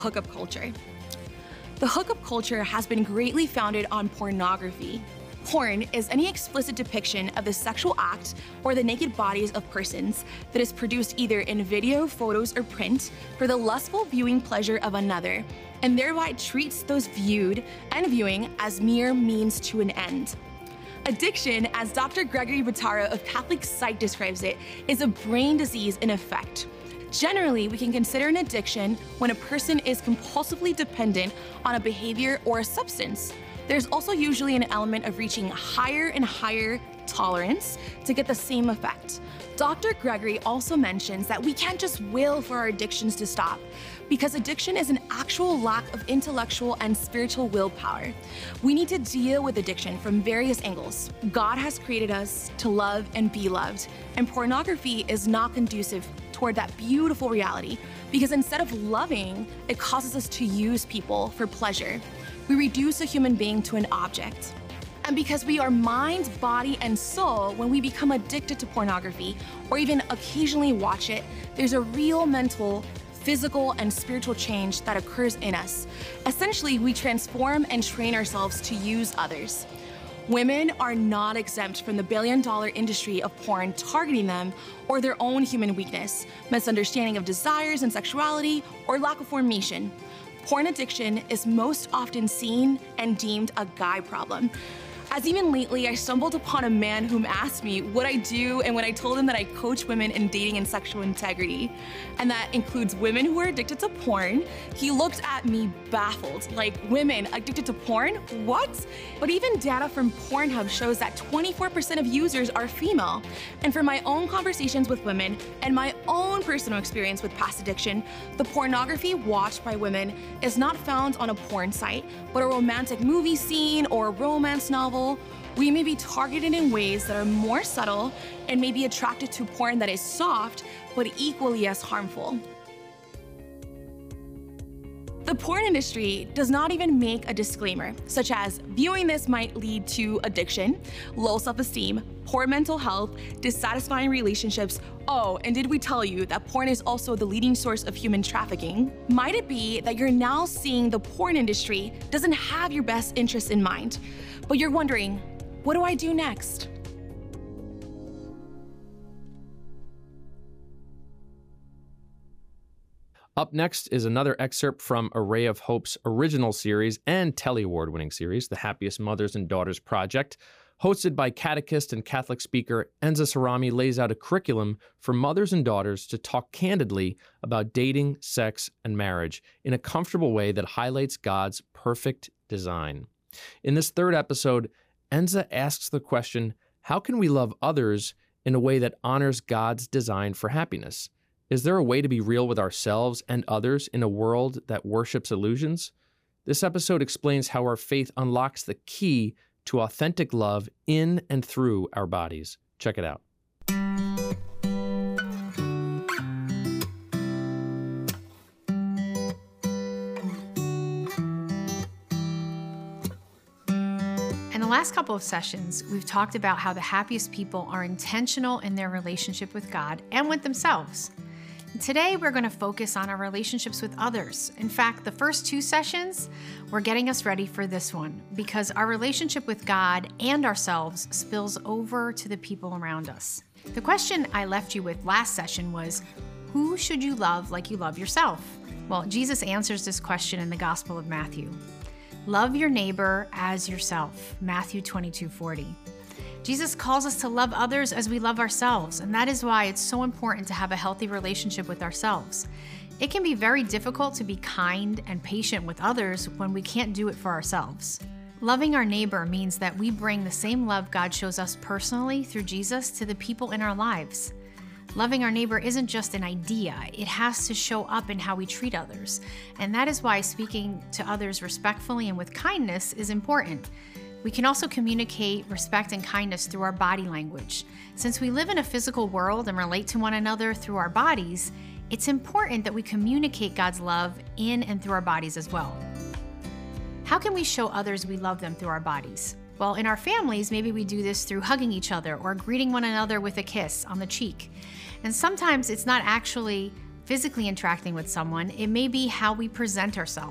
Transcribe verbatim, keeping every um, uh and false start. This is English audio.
Hookup culture. The hookup culture has been greatly founded on pornography. Porn is any explicit depiction of the sexual act or the naked bodies of persons that is produced either in video, photos, or print for the lustful viewing pleasure of another, and thereby treats those viewed and viewing as mere means to an end. Addiction, as Doctor Gregory Bottaro of Catholic Psych describes it, is a brain disease in effect. Generally, we can consider an addiction when a person is compulsively dependent on a behavior or a substance. There's also usually an element of reaching higher and higher tolerance to get the same effect. Doctor Gregory also mentions that we can't just will for our addictions to stop, because addiction is an actual lack of intellectual and spiritual willpower. We need to deal with addiction from various angles. God has created us to love and be loved, and pornography is not conducive toward that beautiful reality, because instead of loving, it causes us to use people for pleasure. We reduce a human being to an object. And because we are mind, body, and soul, when we become addicted to pornography, or even occasionally watch it, there's a real mental, physical, and spiritual change that occurs in us. Essentially, we transform and train ourselves to use others. Women are not exempt from the billion-dollar industry of porn targeting them or their own human weakness, misunderstanding of desires and sexuality, or lack of formation. Porn addiction is most often seen and deemed a guy problem. As even lately, I stumbled upon a man whom asked me what I do, and when I told him that I coach women in dating and sexual integrity, and that includes women who are addicted to porn, he looked at me baffled, like, women addicted to porn? What? But even data from Pornhub shows that twenty-four percent of users are female. And from my own conversations with women and my own personal experience with past addiction, the pornography watched by women is not found on a porn site, but a romantic movie scene or a romance novel. We may be targeted in ways that are more subtle and may be attracted to porn that is soft, but equally as harmful. The porn industry does not even make a disclaimer, such as viewing this might lead to addiction, low self-esteem, poor mental health, dissatisfying relationships. Oh, and did we tell you that porn is also the leading source of human trafficking? Might it be that you're now seeing the porn industry doesn't have your best interests in mind, but you're wondering, what do I do next? Up next is another excerpt from Array of Hope's original series and Telly Award-winning series, The Happiest Mothers and Daughters Project. Hosted by catechist and Catholic speaker Enza Sarami, lays out a curriculum for mothers and daughters to talk candidly about dating, sex, and marriage in a comfortable way that highlights God's perfect design. In this third episode, Enza asks the question, how can we love others in a way that honors God's design for happiness? Is there a way to be real with ourselves and others in a world that worships illusions? This episode explains how our faith unlocks the key to authentic love in and through our bodies. Check it out. In the last couple of sessions, we've talked about how the happiest people are intentional in their relationship with God and with themselves. Today, we're going to focus on our relationships with others. In fact, the first two sessions were getting us ready for this one because our relationship with God and ourselves spills over to the people around us. The question I left you with last session was, who should you love like you love yourself? Well, Jesus answers this question in the Gospel of Matthew. Love your neighbor as yourself, Matthew twenty-two forty. Jesus calls us to love others as we love ourselves, and that is why it's so important to have a healthy relationship with ourselves. It can be very difficult to be kind and patient with others when we can't do it for ourselves. Loving our neighbor means that we bring the same love God shows us personally through Jesus to the people in our lives. Loving our neighbor isn't just an idea, it has to show up in how we treat others. And that is why speaking to others respectfully and with kindness is important. We can also communicate respect and kindness through our body language. Since we live in a physical world and relate to one another through our bodies, it's important that we communicate God's love in and through our bodies as well. How can we show others we love them through our bodies? Well, in our families, maybe we do this through hugging each other or greeting one another with a kiss on the cheek. And sometimes it's not actually physically interacting with someone, it may be how we present ourselves.